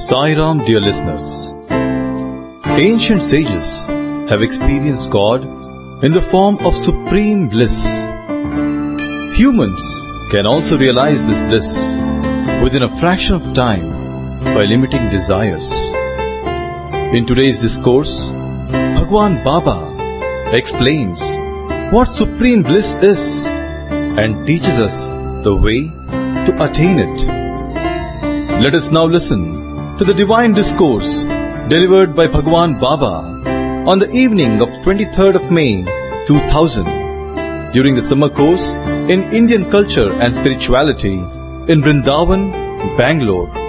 Sai Ram, dear listeners. Ancient sages have experienced God in the form of supreme bliss. Humans can also realize this bliss within a fraction of time by limiting desires. In today's discourse, Bhagwan Baba explains what supreme bliss is and teaches us the way to attain it. Let us now listen to the divine discourse delivered by Bhagwan Baba on the evening of 23rd of May 2000 during the summer course in Indian culture and spirituality in Vrindavan, Bangalore.